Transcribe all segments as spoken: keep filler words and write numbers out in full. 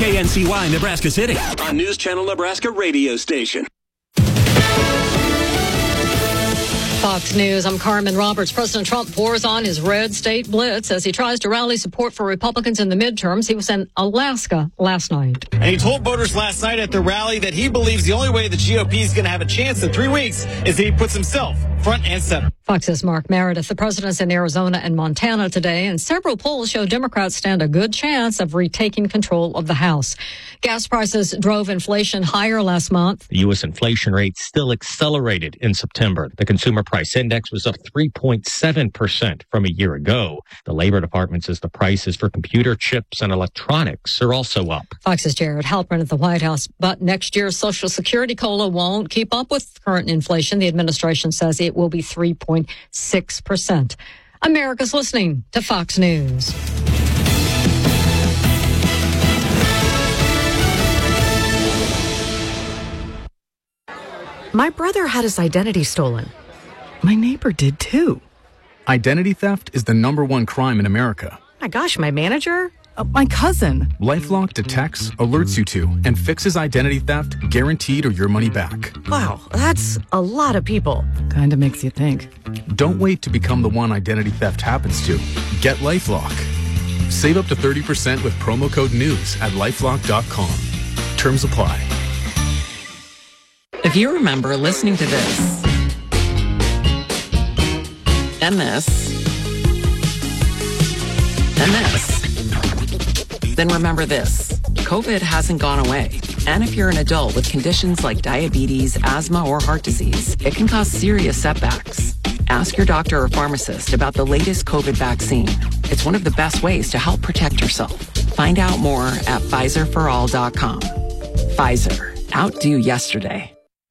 K N C Y, Nebraska City, on News Channel Nebraska radio station. Fox News, I'm Carmen Roberts. President Trump pours on his red state blitz as he tries to rally support for Republicans in the midterms. He was in Alaska last night. And he told voters last night at the rally that he believes the only way the G O P is going to have a chance in three weeks is that he puts himself front and center. Fox's Mark Meredith. The president's in Arizona and Montana today, and several polls show Democrats stand a good chance of retaking control of the House. Gas prices drove inflation higher last month. The U S inflation rate still accelerated in September. The consumer price index was up three point seven percent from a year ago. The Labor Department says the prices for computer chips and electronics are also up. Fox's Jared Halpern at the White House. But next year's Social Security COLA won't keep up with current inflation. The administration says it will be three point six percent. America's listening to Fox News. My brother had his identity stolen. My neighbor did too. Identity theft is the number one crime in America. My gosh, my manager? Uh, my cousin. LifeLock detects, alerts you to, and fixes identity theft guaranteed or your money back. Wow, that's a lot of people. Kinda makes you think. Don't wait to become the one identity theft happens to. Get LifeLock. Save up to thirty percent with promo code NEWS at lifelock dot com. Terms apply. If you remember listening to this, and this, and this, then remember this. COVID hasn't gone away. And if you're an adult with conditions like diabetes, asthma, or heart disease, it can cause serious setbacks. Ask your doctor or pharmacist about the latest COVID vaccine. It's one of the best ways to help protect yourself. Find out more at Pfizer for all dot com. Pfizer. Outdo yesterday.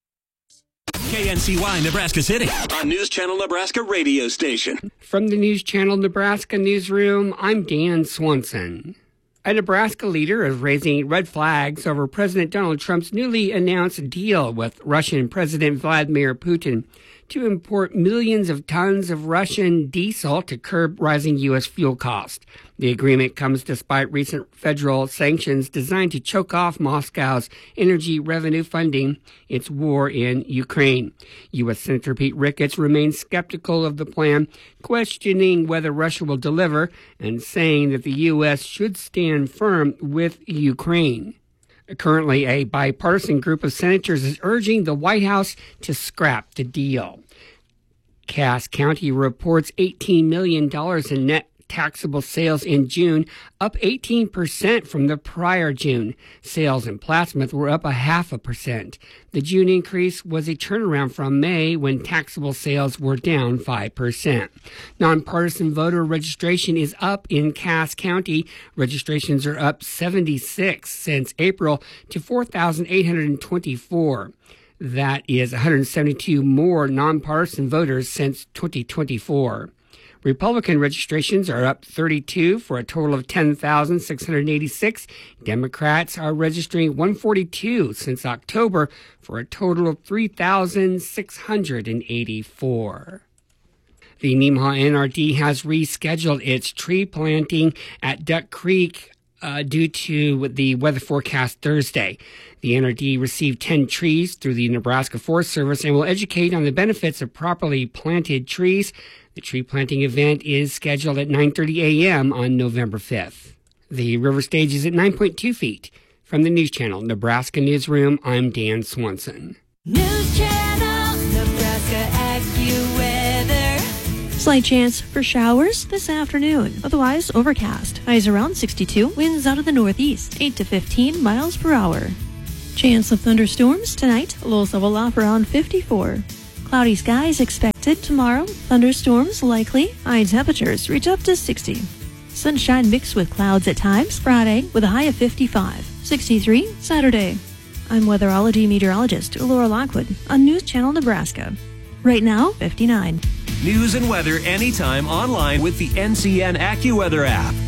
K N C Y, Nebraska City, on News Channel Nebraska radio station. From the News Channel Nebraska newsroom, I'm Dan Swanson. A Nebraska leader is raising red flags over President Donald Trump's newly announced deal with Russian President Vladimir Putin to import millions of tons of Russian diesel to curb rising U S fuel costs. The agreement comes despite recent federal sanctions designed to choke off Moscow's energy revenue funding its war in Ukraine. U S Senator Pete Ricketts remains skeptical of the plan, questioning whether Russia will deliver and saying that the U S should stand firm with Ukraine. Currently, a bipartisan group of senators is urging the White House to scrap the deal. Cass County reports eighteen million dollars in net taxable sales in June, up eighteen percent from the prior June. Sales in Plattsmouth were up a half a percent. The June increase was a turnaround from May when taxable sales were down five percent. Nonpartisan voter registration is up in Cass County. Registrations are up seventy-six since April to four thousand eight hundred twenty-four. That is one hundred seventy-two more nonpartisan voters since twenty twenty-four. Republican registrations are up thirty-two for a total of ten thousand six hundred eighty-six. Democrats are registering one hundred forty-two since October for a total of three thousand six hundred eighty-four. The Nemaha N R D has rescheduled its tree planting at Duck Creek uh, due to the weather forecast Thursday. The N R D received ten trees through the Nebraska Forest Service and will educate on the benefits of properly planted trees. The tree planting event is scheduled at nine thirty a.m. on November fifth. The river stage is at nine point two feet. From the News Channel Nebraska Newsroom, I'm Dan Swanson. News Channel Nebraska AccuWeather. Slight chance for showers this afternoon. Otherwise, overcast. Highs around sixty-two. Winds out of the northeast, eight to fifteen miles per hour. Chance of thunderstorms tonight. Lows level off around fifty-four. Cloudy skies expected tomorrow. Thunderstorms likely. High temperatures reach up to sixty. Sunshine mixed with clouds at times. Friday with a high of fifty-five. sixty-three Saturday. I'm weatherology meteorologist Laura Lockwood on News Channel Nebraska. Right now, fifty-nine. News and weather anytime online with the N C N AccuWeather app.